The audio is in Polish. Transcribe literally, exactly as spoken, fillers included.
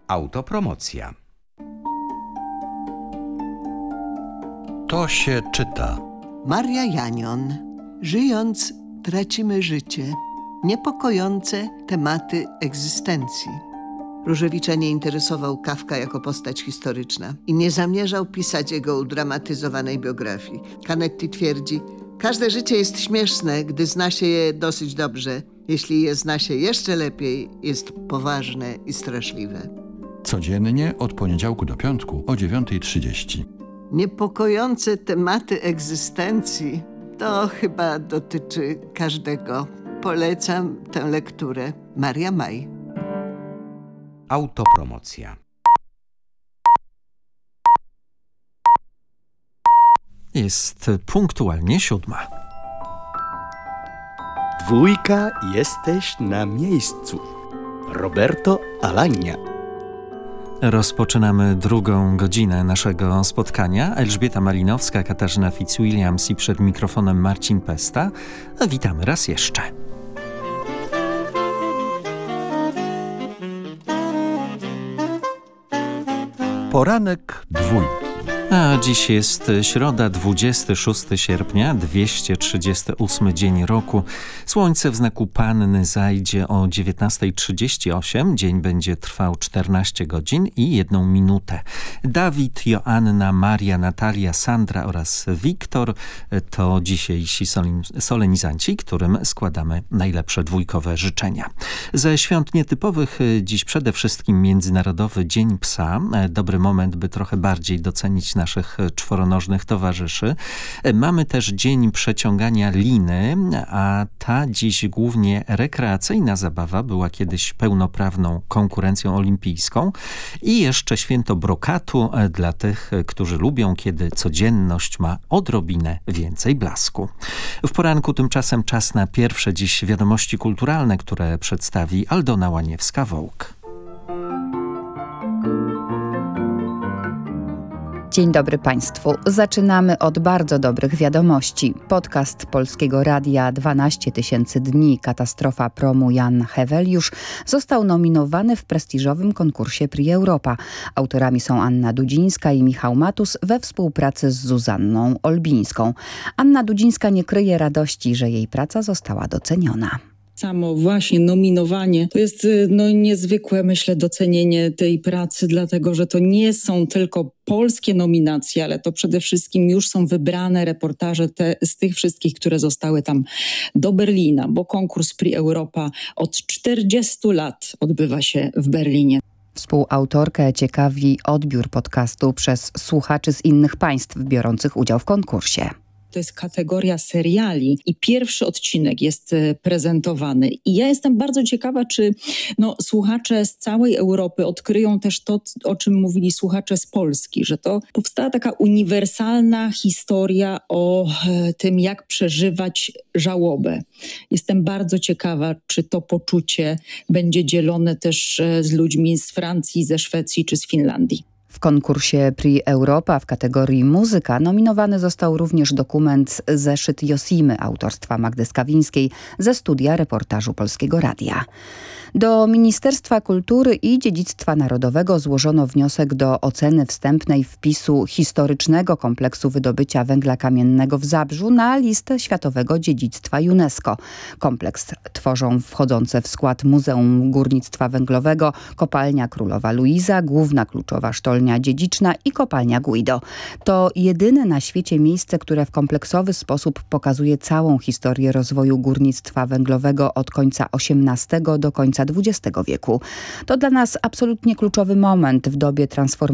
Autopromocja. To się czyta. Maria Janion. Żyjąc, tracimy życie. Niepokojące tematy egzystencji. Różewicza nie interesował Kafka jako postać historyczna i nie zamierzał pisać jego udramatyzowanej biografii. Canetti twierdzi, każde życie jest śmieszne, gdy zna się je dosyć dobrze. Jeśli je zna się jeszcze lepiej, jest poważne i straszliwe. Codziennie od poniedziałku do piątku o dziewiątej trzydzieści. Niepokojące tematy egzystencji to chyba dotyczy każdego. Polecam tę lekturę. Maria Maj. Autopromocja. Jest punktualnie siódma. Dwójka, jesteś na miejscu. Roberto Alagna. Rozpoczynamy drugą godzinę naszego spotkania. Elżbieta Malinowska, Katarzyna Fitzwilliams i przed mikrofonem Marcin Pesta. Witamy raz jeszcze. Poranek dwójki. A dziś jest środa, dwudziestego szóstego sierpnia, dwieście trzydziesty ósmy dzień roku. Słońce w znaku Panny zajdzie o dziewiętnasta trzydzieści osiem. Dzień będzie trwał czternaście godzin i jedną minutę. Dawid, Joanna, Maria, Natalia, Sandra oraz Wiktor to dzisiejsi solenizanci, którym składamy najlepsze dwójkowe życzenia. Ze świąt nietypowych dziś przede wszystkim Międzynarodowy Dzień Psa. Dobry moment, by trochę bardziej docenić naszych czworonożnych towarzyszy. Mamy też Dzień Przeciągania Liny, a ta dziś głównie rekreacyjna zabawa była kiedyś pełnoprawną konkurencją olimpijską. I jeszcze Święto Brokatu dla tych, którzy lubią, kiedy codzienność ma odrobinę więcej blasku. W poranku tymczasem czas na pierwsze dziś wiadomości kulturalne, które przedstawi Aldona Łaniewska-Wołk. Dzień dobry Państwu. Zaczynamy od bardzo dobrych wiadomości. Podcast Polskiego Radia dwanaście tysięcy dni katastrofa promu Jan Heweliusz został nominowany w prestiżowym konkursie Prix Europa. Autorami są Anna Dudzińska i Michał Matus we współpracy z Zuzanną Olbińską. Anna Dudzińska nie kryje radości, że jej praca została doceniona. Samo właśnie nominowanie to jest no, niezwykłe, myślę, docenienie tej pracy, dlatego że to nie są tylko polskie nominacje, ale to przede wszystkim już są wybrane reportaże te, z tych wszystkich, które zostały tam do Berlina, bo konkurs Prix Europa od czterdziestu lat odbywa się w Berlinie. Współautorkę ciekawi odbiór podcastu przez słuchaczy z innych państw biorących udział w konkursie. To jest kategoria seriali i pierwszy odcinek jest prezentowany. I ja jestem bardzo ciekawa, czy no, słuchacze z całej Europy odkryją też to, o czym mówili słuchacze z Polski, że to powstała taka uniwersalna historia o e, tym, jak przeżywać żałobę. Jestem bardzo ciekawa, czy to poczucie będzie dzielone też e, z ludźmi z Francji, ze Szwecji czy z Finlandii. W konkursie Prix Europa w kategorii muzyka nominowany został również dokument Zeszyt Josimy autorstwa Magdy Skawińskiej ze studia reportażu Polskiego Radia. Do Ministerstwa Kultury i Dziedzictwa Narodowego złożono wniosek do oceny wstępnej wpisu historycznego kompleksu wydobycia węgla kamiennego w Zabrzu na listę Światowego Dziedzictwa UNESCO. Kompleks tworzą wchodzące w skład Muzeum Górnictwa Węglowego, Kopalnia Królowa Luiza, Główna Kluczowa Sztolnia Dziedziczna i Kopalnia Guido. To jedyne na świecie miejsce, które w kompleksowy sposób pokazuje całą historię rozwoju górnictwa węglowego od końca osiemnastego do końca dwudziestego wieku. To dla nas absolutnie kluczowy moment w dobie transformacji